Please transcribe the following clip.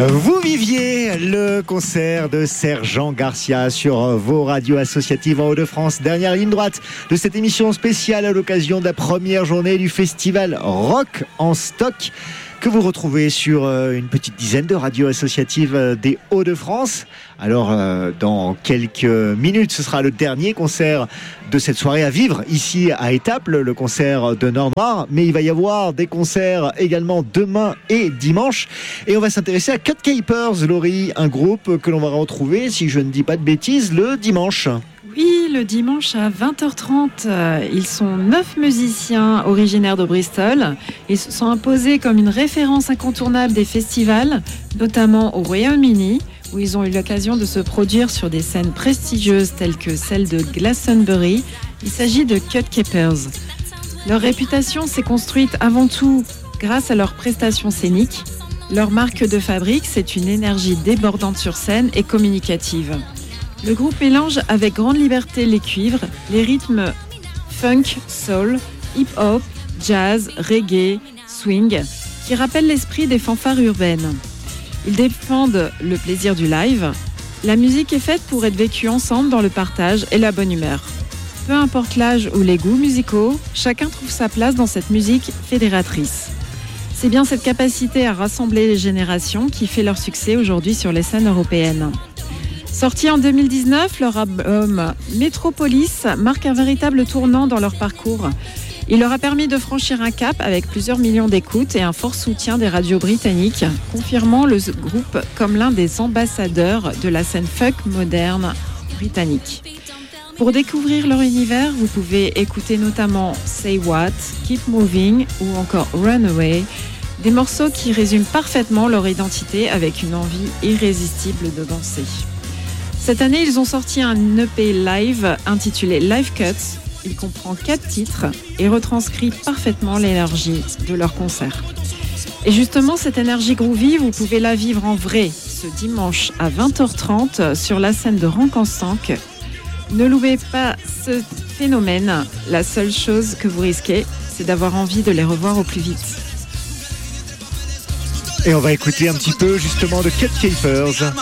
Vous viviez le concert de Sergent Garcia sur vos radios associatives en Hauts-de-France. Dernière ligne droite de cette émission spéciale à l'occasion de la première journée du festival Rock en Stock, que vous retrouvez sur une petite dizaine de radios associatives des Hauts-de-France. Alors, dans quelques minutes, ce sera le dernier concert de cette soirée à vivre ici à Étaples, le concert de Nord-Noir. Mais il va y avoir des concerts également demain et dimanche. Et on va s'intéresser à Cut Capers, Laurie, un groupe que l'on va retrouver, si je ne dis pas de bêtises, le dimanche. Oui, le dimanche à 20h30, ils sont 9 musiciens originaires de Bristol. Ils se sont imposés comme une référence incontournable des festivals, notamment au Royaume-Uni, où ils ont eu l'occasion de se produire sur des scènes prestigieuses telles que celle de Glastonbury. Il s'agit de Cut Capers. Leur réputation s'est construite avant tout grâce à leurs prestations scéniques. Leur marque de fabrique, c'est une énergie débordante sur scène et communicative. Le groupe mélange avec grande liberté les cuivres, les rythmes funk, soul, hip-hop, jazz, reggae, swing, qui rappellent l'esprit des fanfares urbaines. Ils défendent le plaisir du live. La musique est faite pour être vécue ensemble dans le partage et la bonne humeur. Peu importe l'âge ou les goûts musicaux, chacun trouve sa place dans cette musique fédératrice. C'est bien cette capacité à rassembler les générations qui fait leur succès aujourd'hui sur les scènes européennes. Sorti en 2019, leur album Metropolis marque un véritable tournant dans leur parcours. Il leur a permis de franchir un cap avec plusieurs millions d'écoutes et un fort soutien des radios britanniques, confirmant le groupe comme l'un des ambassadeurs de la scène folk moderne britannique. Pour découvrir leur univers, vous pouvez écouter notamment Say What, Keep Moving ou encore Runaway, des morceaux qui résument parfaitement leur identité avec une envie irrésistible de danser. Cette année, ils ont sorti un EP live intitulé Live Cuts. Il comprend 4 titres et retranscrit parfaitement l'énergie de leur concert. Et justement, cette énergie groovy, vous pouvez la vivre en vrai ce dimanche à 20h30 sur la scène de Rock en Stock. Ne louez pas ce phénomène. La seule chose que vous risquez, c'est d'avoir envie de les revoir au plus vite. Et on va écouter un petit peu justement de Cut Capers.